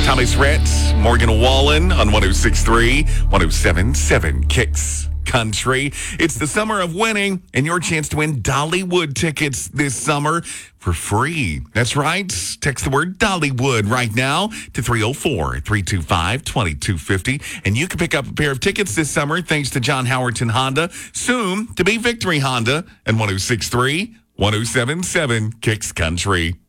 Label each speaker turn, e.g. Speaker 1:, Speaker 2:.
Speaker 1: Thomas Rhett, Morgan Wallen on 106.3, 107.7 Kicks Country. It's the summer of winning, and your chance to win Dollywood tickets this summer for free. That's right. Text the word Dollywood right now to 304-325-2250, and you can pick up a pair of tickets this summer thanks to John Howerton Honda, soon to be Victory Honda, and 106.3, 107.7 Kicks Country.